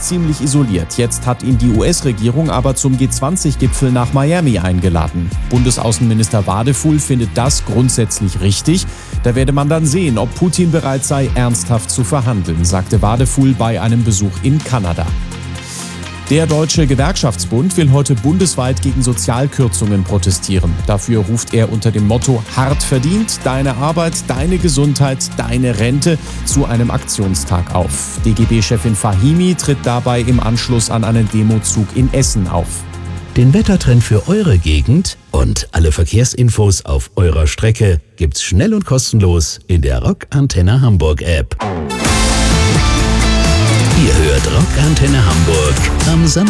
ziemlich isoliert. Jetzt hat ihn die US-Regierung aber zum G20-Gipfel nach Miami eingeladen. Bundesaußenminister Wadefuhl findet das grundsätzlich richtig. Da werde man dann sehen, ob Putin bereit sei, ernsthaft zu verhandeln, sagte Wadefuhl bei einem Besuch in Kanada. Der Deutsche Gewerkschaftsbund will heute bundesweit gegen Sozialkürzungen protestieren. Dafür ruft er unter dem Motto „Hart verdient, deine Arbeit, deine Gesundheit, deine Rente" zu einem Aktionstag auf. DGB-Chefin Fahimi tritt dabei im Anschluss an einen Demozug in Essen auf. Den Wettertrend für eure Gegend und alle Verkehrsinfos auf eurer Strecke gibt's schnell und kostenlos in der Rock Antenne Hamburg App. Ihr hört Rock Antenne Hamburg am Samstag.